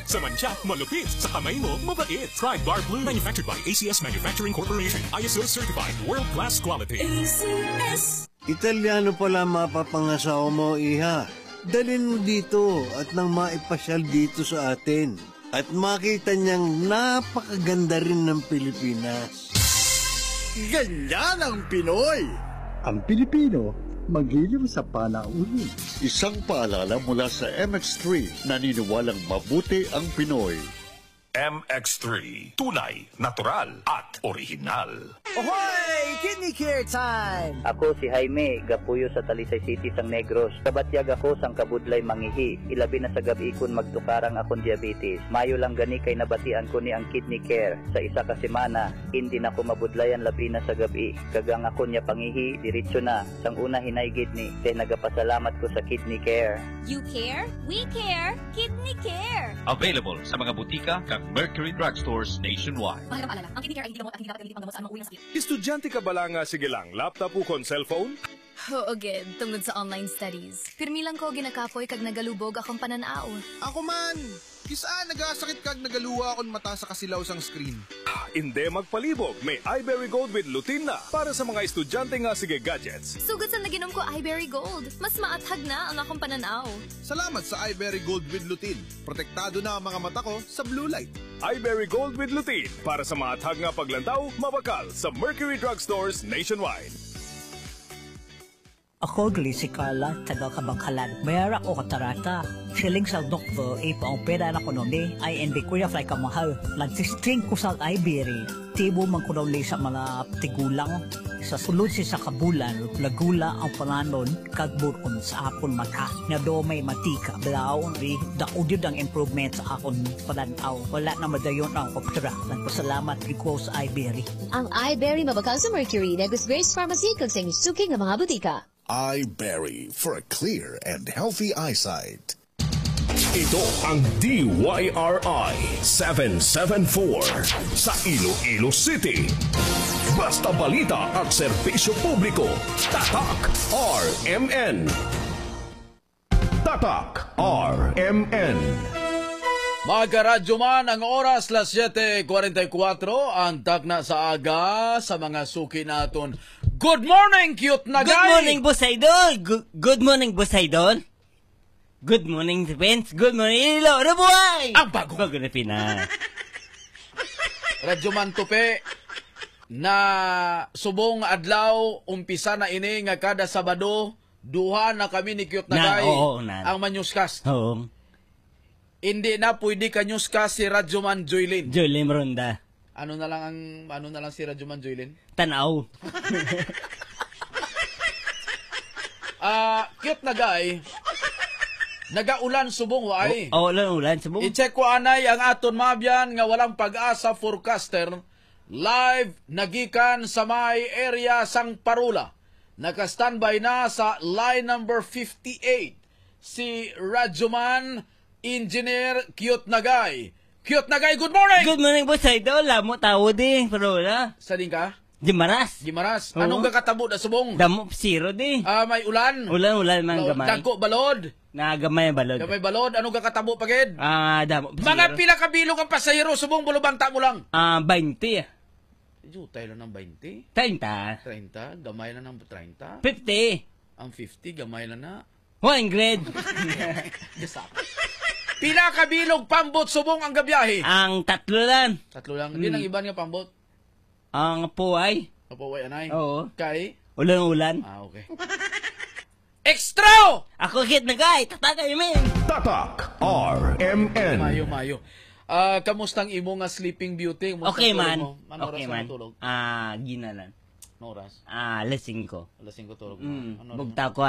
Sa mancha, malupit. Sa kamay mo, mabait. Try Bar Blue. Manufactured by ACS Manufacturing Corporation. ISO certified. World-class quality. ACS. Italiano pala mapapangasawa mo, Iha. Dalhin mo dito at nang maipasyal dito sa atin. At makita niyang napakaganda rin ng Pilipinas. Ganyan ang Pinoy! Ang Pilipino, magiliw sa panaunin. Isang paalala mula sa MX3, naniniwalang mabuti ang Pinoy. MX3, tunay, natural at original. Ahoy! Kidney Care time! Ako si Jaime, gapuyo sa Talisay City, sang Negros. Kabatyag ako sang kabudlay mangihi. Ilabi na sa gabi kun magtukarang akong diabetes. Mayo lang gani kay nabatian ko ni ang Kidney Care. Sa isa ka semana, hindi na ko mabudlayan labi na sa gabi. Kagang ako niya pangihi, diretso na. Sang una hinaygid ni, kay nagapasalamat ko sa Kidney Care. You care? We care! Kidney Care! Available sa mga butika kag Mercury Drugstores nationwide. Mahirap alala, ang Kidney Care ay hindi gamot at hindi dapat gamitin panggamot sa anumang uri ng sakit. Estudyante ka bala nga sige lang, laptop o kon cellphone? Oo, gid, tungod sa online studies. Pirmi lang ko ginakapoy kag nagalubog akong pananao. Ako man! Kisaan nagasakit kag nagaluwa akong mata sa kasilaw sang screen. Hindi magpalibog, may iBerry Gold with lutein na para sa mga estudyante nga sige gadgets. Sugod sa naginom ko iBerry Gold, mas maathag na ang akong pananaw. Salamat sa iBerry Gold with lutein. Protektado na ang mga mata ko sa blue light. iBerry Gold with lutein para sa maathag nga paglantaw, mabakal sa Mercury Drugstores nationwide. Ako gali si Carla, taga Kabangkalan. Mayara ko katarata. Siling sa doktor, ipaong pera na kunomi, ay hindi ko ya fly kamahal. Nagsisting ko sa iBerry. Tibo man ko daw sa mga tigulang. Sa sulod si sa kabulan, lagula ang pananon, kagburon sa akon mata. Na do may matika, blaon ri, daudid ang improvement sa akon pananaw. Wala na madayon ang koptra. Nagpasalamat ko sa iBerry. Ang iBerry mabakal sa Mercury, Negus Grace Pharmacy, kag sa inyong suking ng mga butika. iBerry for a clear and healthy eyesight. Ito ang DYRI 774 sa Iloilo City. Basta balita at serbisyo publiko. Tatak RMN. Tatak RMN. Mga karadyo man, ang oras las 7:44, ang tagna sa aga sa mga suki naton. Good morning, cute na guy! Good morning, Boss Idol! Good morning, Boss Idol! Good morning, Vince! Good morning, Ilo! Rabuhay! Ang bago! Bago na Pina. Radyo man tupe, na subong adlaw, umpisa na ini nga kada Sabado, duha na kami ni cute na guy, ang manyuscast. Oo. Hindi na pwede ka newscast si Radyo man Joylin. Joylin Ronda. Ano na lang si Radyo man Joylin? Tanaw. Cute na guy. Nagaulan subong waay. Ulan subong. I-check ko anay ang aton mabyan nga walang pag-asa forecaster. Live nagikan sa may area sang Parula. Naka-standby na sa line number 58 si Radyoman Engineer Cute na guy. Cute na guy, good morning! Good morning, Boss Idol. Lamo tao di, Parula. Sading ka? Gimaras. Anong kakatabo na subong? Damo, zero di. May ulan? Ulan man gamay. Dagko balod? Gamay balod. Gamay balod? Anong kakatabo pagid? Damo, zero. Mga pila kabilog ang pasahero, subong bulubanta mo lang? 20. Jutay lang ng 20? 30. Gamay na ng 30? 50. Ang 50, gamay na na. 100. Pila kabilog pambot subong ang gabiyahe? Ang 3 lang. 3 lang. Hindi nang iban nga pambot. Ang puway. Puway anay? Oo. Kay? Ulan-ulan. Okay. Extra! Ako hit na guy. Tatak min. Tatak RMN. Mayo. Kamustang imo nga sleeping beauty? Okay man. Okay man. Ginalan. Ano oras? Lasing ko. Lasing ko tulog. Bugta ko